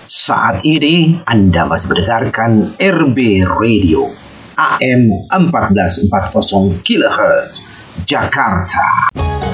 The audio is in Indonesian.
Saat ini Anda masih mendengarkan RB Radio AM 1440 kHz Jakarta.